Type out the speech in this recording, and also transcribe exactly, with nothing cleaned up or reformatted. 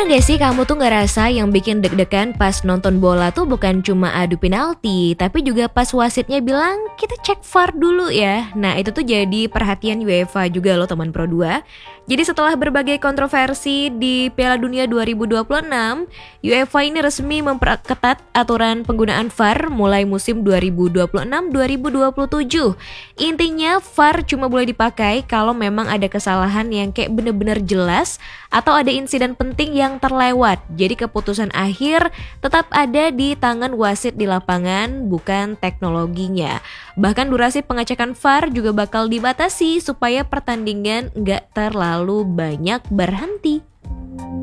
gak sih kamu tuh ngerasa yang bikin deg-degan pas nonton bola tuh bukan cuma adu penalti, tapi juga pas wasitnya bilang kita cek V A R dulu ya. Nah itu tuh jadi perhatian UEFA juga loh teman Pro dua. Jadi setelah berbagai kontroversi di Piala Dunia dua ribu dua puluh enam, UEFA ini resmi memperketat aturan penggunaan V A R mulai musim dua ribu dua puluh enam dua ribu dua puluh tujuh. Intinya V A R cuma boleh dipakai kalau memang ada kesalahan yang kayak bener-bener jelas atau ada insiden penting yang terlewat. Jadi keputusan akhir tetap ada di tangan wasit di lapangan, bukan teknologinya. Bahkan durasi pengecekan V A R juga bakal dibatasi supaya pertandingan nggak terlalu banyak berhenti.